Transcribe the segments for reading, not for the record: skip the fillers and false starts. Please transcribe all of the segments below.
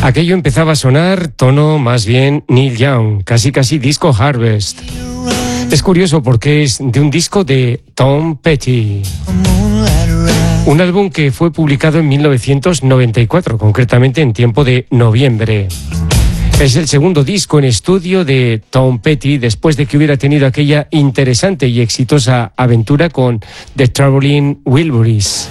Aquello empezaba a sonar tono más bien Neil Young, casi disco Harvest. Es curioso porque es de un disco de Tom Petty. Un álbum que fue publicado en 1994, concretamente en tiempo de noviembre. Es el segundo disco en estudio de Tom Petty después de que hubiera tenido aquella interesante y exitosa aventura con The Traveling Wilburys.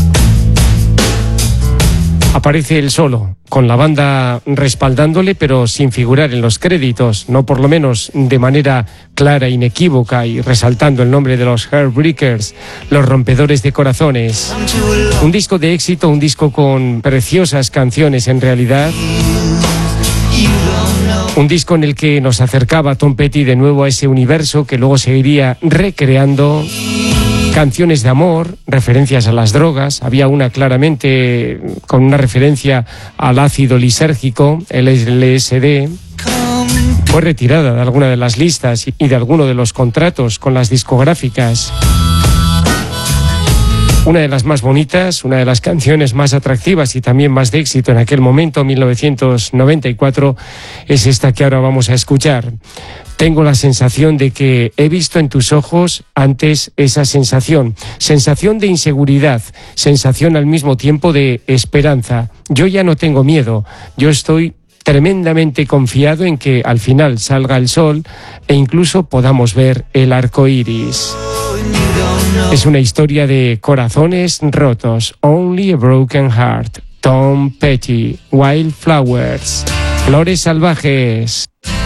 Aparece él solo, con la banda respaldándole, pero sin figurar en los créditos, no por lo menos de manera clara e inequívoca y resaltando el nombre de los Heartbreakers, los rompedores de corazones. Un disco de éxito, un disco con preciosas canciones en realidad. Un disco en el que nos acercaba Tom Petty de nuevo a ese universo que luego seguiría recreando. Canciones de amor, referencias a las drogas. Había una claramente con una referencia al ácido lisérgico, el LSD. Fue retirada de alguna de las listas y de alguno de los contratos con las discográficas. Una de las más bonitas, una de las canciones más atractivas y también más de éxito en aquel momento, 1994, es esta que ahora vamos a escuchar. Tengo la sensación de que he visto en tus ojos antes esa sensación de inseguridad, sensación al mismo tiempo de esperanza. Yo ya no tengo miedo, yo estoy tremendamente confiado en que al final salga el sol e incluso podamos ver el arco iris. Es una historia de corazones rotos. Only a Broken Heart. Tom Petty. Wildflowers. Flores salvajes.